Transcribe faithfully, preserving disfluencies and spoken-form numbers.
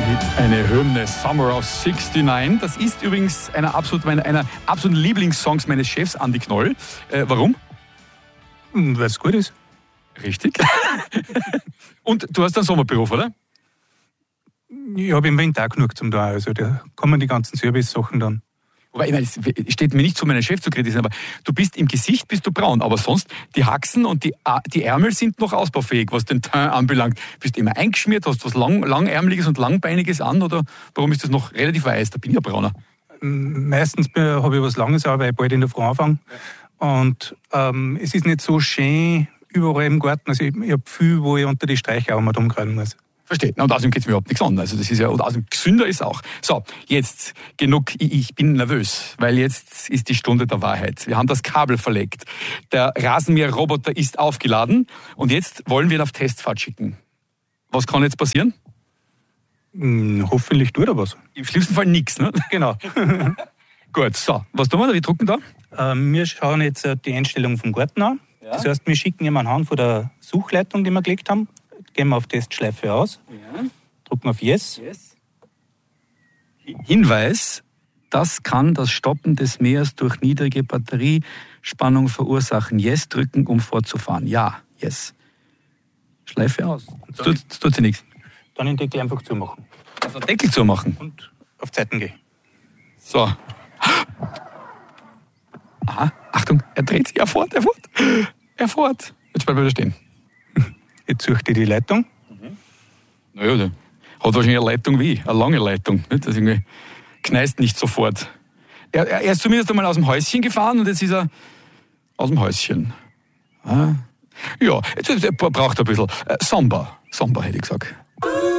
Eine Hymne, Summer of sixty-nine. Das ist übrigens einer absolut, meiner, einer absoluten Lieblingssongs meines Chefs, Andi Knoll. Äh, warum? Weil es gut ist. Richtig. Und du hast einen Sommerberuf, oder? Ich habe im Winter auch genug zum da. Also da kommen die ganzen Service-Sachen dann. Wobei, ich meine, es steht mir nicht zu, meinen Chef zu kritisieren, aber du bist im Gesicht bist du braun, aber sonst die Haxen und die, die Ärmel sind noch ausbaufähig, was den Teint anbelangt. Bist du immer eingeschmiert, hast was lang, langärmeliges und langbeiniges an oder warum ist das noch relativ weiß? Da bin ich ja brauner. Meistens habe ich was Langes an, weil ich bald in der Früh anfange. Und ähm, es ist nicht so schön überall im Garten. Also ich, ich habe viel, wo ich unter die Streicher auch mal umgreifen muss. Versteht. Und außerdem geht es mir überhaupt nichts an. Also das ist ja, und außerdem gesünder ist auch. So, jetzt genug. Ich, ich bin nervös, weil jetzt ist die Stunde der Wahrheit. Wir haben das Kabel verlegt. Der Rasenmäherroboter ist aufgeladen und jetzt wollen wir ihn auf Testfahrt schicken. Was kann jetzt passieren? Hm, hoffentlich tut er was. Im schlimmsten Fall nichts, ne? Genau. Gut, so. Was tun wir? Wir drucken da? Ähm, wir schauen jetzt die Einstellung vom Garten an. Ja. Das heißt, wir schicken ihm anhand von der Suchleitung, die wir gelegt haben, gehen wir auf Testschleife aus, ja. Drücken auf Yes. yes. Hinweis, das kann das Stoppen des Mähers durch niedrige Batteriespannung verursachen. Yes drücken, um fortzufahren. Ja, Yes. Schleife aus. Das tut, das tut sie nichts. Dann den Deckel einfach zumachen. Also Deckel zumachen. Und auf Zeiten gehen. So. Aha, Achtung, er dreht sich, er fährt, er fährt. Er fährt. Jetzt bleiben wir wieder stehen. Jetzt sucht ihr die Leitung. Mhm. Naja, der hat wahrscheinlich eine Leitung wie, eine lange Leitung. Nicht? Das irgendwie kneist nicht sofort. Er, er ist zumindest einmal aus dem Häuschen gefahren und jetzt ist er aus dem Häuschen. Ah. Ja, jetzt, jetzt braucht er ein bisschen. Äh, Samba, Samba hätte ich gesagt.